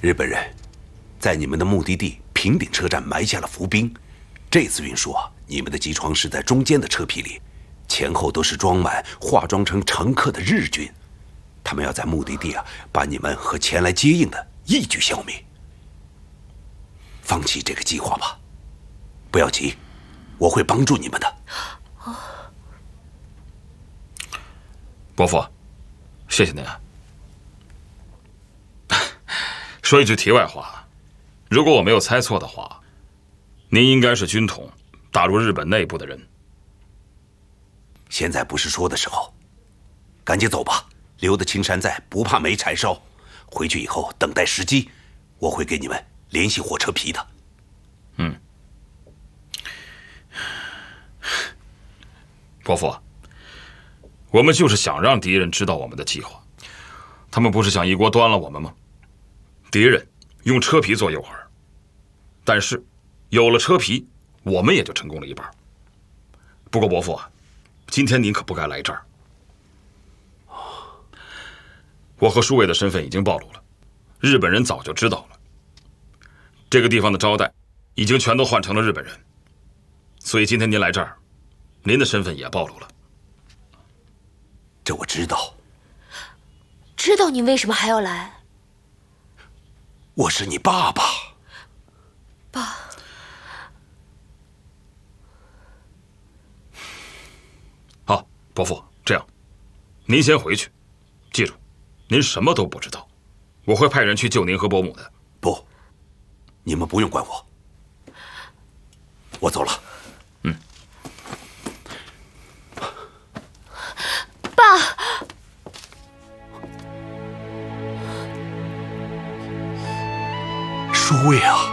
日本人在你们的目的地平顶车站埋下了伏兵。这次运输啊，你们的机床是在中间的车皮里，前后都是装满化妆成乘客的日军。他们要在目的地啊，把你们和前来接应的一举消灭。放弃这个计划吧，不要急，我会帮助你们的。 伯父，谢谢您。说一句题外话，如果我没有猜错的话，您应该是军统打入日本内部的人。 现在不是说的时候，赶紧走吧。留得青山在，不怕没柴烧。回去以后等待时机，我会给你们联系火车皮的。 伯父，我们就是想让敌人知道我们的计划。他们不是想一锅端了我们吗？敌人用车皮做诱饵，但是有了车皮，我们也就成功了一半。不过伯父啊，今天您可不该来这儿。我和舒伟的身份已经暴露了，日本人早就知道了。这个地方的招待已经全都换成了日本人，所以今天您来这儿，您的身份也暴露了。 这我知道。 知道你为什么还要来？ 我是你爸爸。 爸。 好，伯父，这样，您先回去，记住，您什么都不知道，我会派人去救您和伯母的。 不，你们不用管我，我走了。 爸， 舒卫啊！